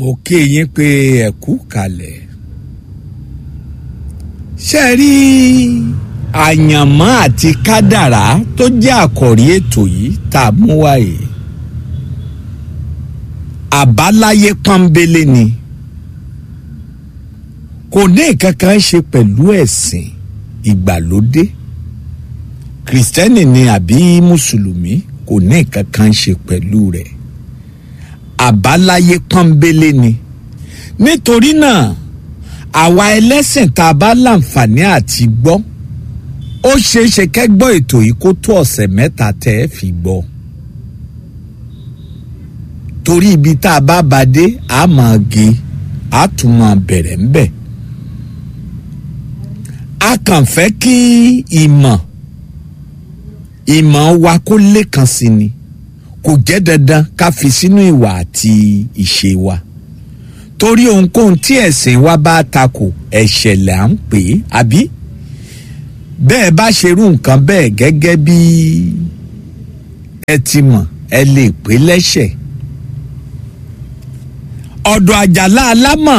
mo kí yín pé ẹ kú kalẹ̀. ṣé ẹ rí àyànmọ́ àti kádàrá tó jẹ́ àkòrí ètò yìí tá a mú wáyé àbáláyé pọ́nbélé ni, kò ní nǹkan kan ṣe pẹ̀lú ẹ̀sìn ìgbàlódé, kìrìsìtẹ́nì ni àbí mùsùlùmí, kò ní nǹkan kan ṣe pẹ̀lú rẹ̀. Àbáláyé pọ́nbélé ni. Nítorí náà àwa ẹlẹ́sìn tá a bá láǹfààní àti gbọ́, ó ṣeé ṣe kẹ́gbọ́ ètò yìí kó tó ọ̀sẹ̀ mẹ́ta tẹ́ ẹ fi gbọ́. Torí ibi tá a bá bá dé a máa gé, a tún máa bẹ̀rẹ̀ ń bẹ̀. A kàn fẹ́ kí ìmọ̀ wa kó lékan sí ni, kò jẹ́ dandan ká fi sínú ìwà àti ìṣe wa. Torí ohunkóhun tí ẹ̀sìn wa bá takò ẹ̀ṣẹ̀ là ń pè é, àbí? Bẹ́ẹ̀ bá ṣerú nǹkan bẹ́ẹ̀ gẹ́gẹ́ bí ẹ ti mọ̀, ẹ lè pè lẹ́ṣẹ̀. Ọ̀dọ̀ Àjàlá Alámọ̀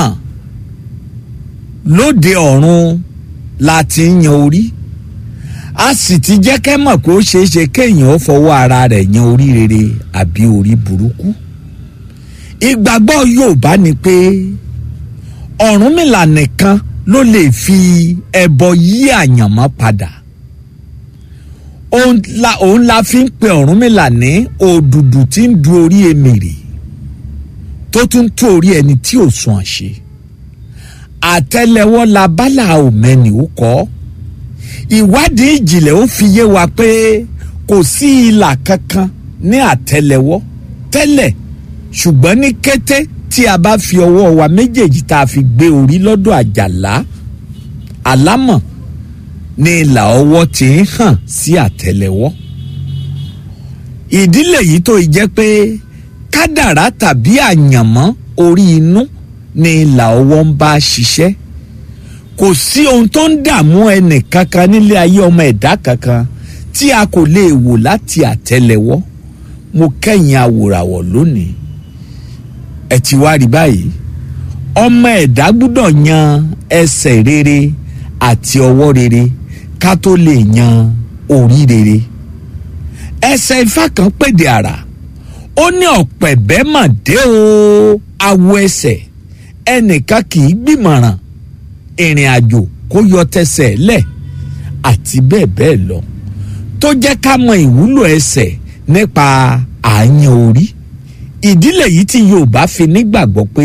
lóde ọ̀run la ti ń yan orí. A sì ti jẹ́ kẹ́ mọ̀ pé ó ṣeé ṣe kéèyàn ó fọwọ́ ara rẹ̀ yan orí rere àbí orí burúkú. Ìgbàgbọ́ Yorùbá ni pé Ọ̀rúnmìlà nìkan ló lè fi ẹbọ yí àyànmọ́ padà. Òun la fi ń pe Ọ̀rúnmìlà ní òdùdù tí ń du orí emèrè tó tún tú orí ẹni tí ò sùn àṣe. Àtẹ́lẹwọ́ la bálà òmẹ́ni ó kọ́. Ìwádìí ìjìnlẹ̀ ó fi yé wa pé kò sí ìlà kankan ní àtẹ́lẹwọ́ tẹ́lẹ̀, ṣùgbọ́n ní kété tí a bá fi ọwọ́ wa méjèèjì tá a fi gbé orí lọ́dọ̀ Àjàlá Alámọ̀ ní ìlà ọwọ́ tí ń hàn sí àtẹ́lẹwọ́. Ìdílé yìí tó jẹ́ pé kádàrá tàbí àyànmọ́ orí inú ní ìlà ọwọ́ ń bá ṣiṣẹ́. Kò sí ohun tó ń dààmú ẹnì kankan nílé ayé ọmọ ẹ̀dá kankan tí a kò lè wò láti àtẹ́lẹwọ́. Mo kẹ́yìn àwòràwọ̀ lónìí. Ẹ ti wá rí báyìí, ọmọ ẹ̀dá gbọ́dọ̀ yan ẹsẹ̀ rere àti ọwọ́ rere ká tó lè yan orí rere. Ẹsẹ̀ Ifá kan pèdè àrà, ó ní ọ̀pẹ̀bẹ́ mà dé o awo ẹsẹ̀, ẹnìkan kì í gbìmọ̀ràn ìrìn àjò kó yọ tẹsẹ̀ lẹ̀, àti bẹ́ẹ̀ bẹ́ẹ̀ lọ, tó jẹ́ ká mọ ìwúlò ẹsẹ̀ nípa àyàn orí. Ìdílé yìí tí Yorùbá fi nígbàgbọ́ pé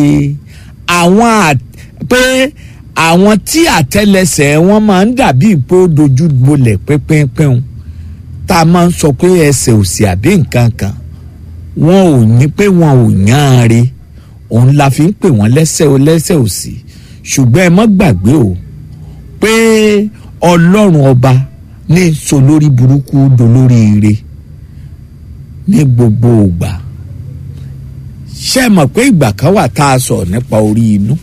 àwọn tí àtẹ́lẹsẹ̀ wọn máa ń dàbí pé ó dojú bolẹ̀ pínpín tá a máa ń sọ pé ẹsẹ̀ òsì àbí nǹkan kan, wọn ò ní pé wọn ò yán an re, òun la fi ń pè wọ́n lẹ́sẹ̀ òsì. Ṣùgbọ́n ẹ má gbàgbé o pé Ọlọ́run ọba ní sọ lórí burúkú dolórí ire ní gbogbo ìgbà. Ṣé ẹ mọ̀ pé ìgbà kan wà tá a sọ̀rọ̀ nípa orí inú?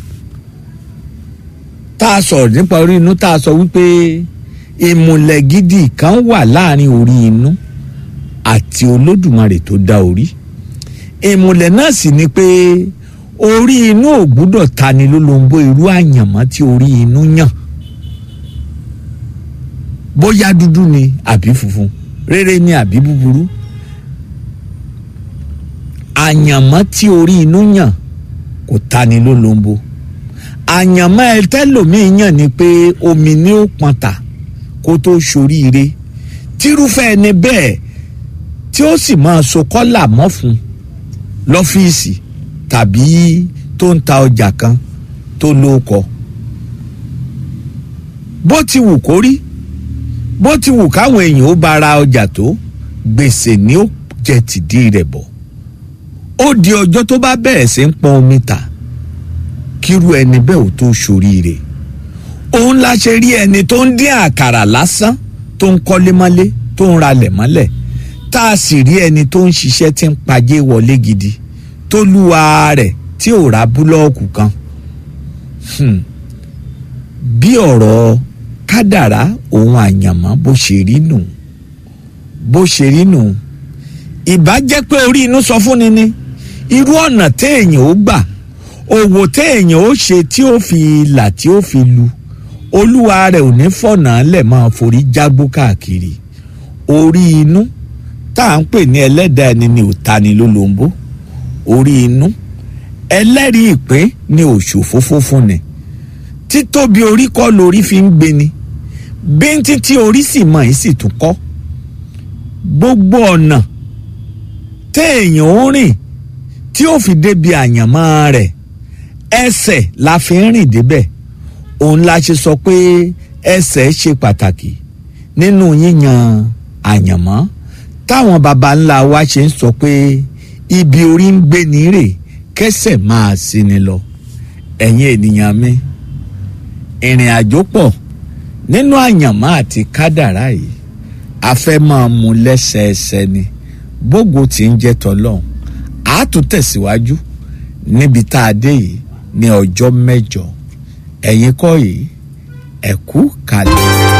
Tá a sọ wípé ìmùlẹ̀ gidi kan wà láàrin orí inú àti Olódùmarè tó dá orí. Ìmùlẹ̀ náà sì ni pé orí inú ò gbúdọ̀ tani lólobó irú àyànmọ́ tí orí inú yàn, bóyá dúdú ni àbí funfun, rere ni àbí búburú. Àyànmọ́ tí orí inú yàn kò tani lólobó. Àyànmọ́ ẹtẹ́lòmíì yàn ni pé omi ni ó pọn tà kó tó ṣoríire. Tírúfẹ́ ẹni bẹ́ẹ̀ tí ó sì máa so kọ́là mọ́ fún lọ́fíìsì tàbí tó ń ta ọjà kan tó lóko. Bó ti wù kó rí, bó ti wù káwọn èèyàn ó bá ra ọjà tó, gbèsè ni ó jẹ tìdí rẹ̀ bọ̀. Ó di ọjọ́ tó bá bẹ̀rẹ̀ sí ń pọn omi tà kírú ẹni bẹ́ẹ̀ ò tó ṣoríire. Òun la ṣe rí ẹni tó ń dín àkàrà lásán, tó ń kọ́lé mọ́lé, tó ń ralẹ̀ mọ́lẹ̀, tá a sì rí ẹni tó ń ṣiṣẹ́ tí ń pajé wọlé gidi, tó lúwa rẹ̀ tí ò ra búlọ́ọ̀kù kan. Bí ọ̀rọ̀ kádàrá òun àyànmọ́ bó ṣe rí nù. Ìbá jẹ́ pé orí inú sọ fún ni irú ọ̀nà téèyàn ó gbà òwò téèyàn ó ṣe tí ó fi là tí ó fi lu olúwa rẹ̀ ò ní fọ̀nà lẹ̀ máa forí jágbó káàkiri. Orí inú tá à ń pè ní ẹlẹ́dàá ẹni ni ò tani lólobó. Orí inú ẹlẹ́rìí ìpín ni òṣòfófó fún ni. Títóbi orí kọ́ lórí fi ń gbé ni. Bíntín tí orí sì mọ̀ yìí sì tún kọ́. Gbogbo ọ̀nà téèyàn ó rìn tí ó fi débi àyànmọ́ rẹ̀ ẹsẹ̀ la fi ń rìn débẹ̀. Òun la ṣe sọ pé ẹsẹ̀ ṣe pàtàkì nínú yíyan àyànmọ́. Táwọn baba ńlá wa ṣe ń sọ pé ibi orí ń gbé ní rè kẹsẹ̀ máa sí ni lọ. Ẹ̀yin ènìyàn mi, ìrìn àjò pọ̀ nínú àyànmọ́ àti kádàrá yìí. A fẹ́ máa mú lẹ́sẹẹsẹ ni bógo tí ń jẹ́ tọ́lọ́hún. A tún tẹ̀síwájú níbi tá a dé yìí ní ọjọ́ mẹ́jọ. Ẹ̀yin kọ́ yìí ẹ kú kalẹ̀.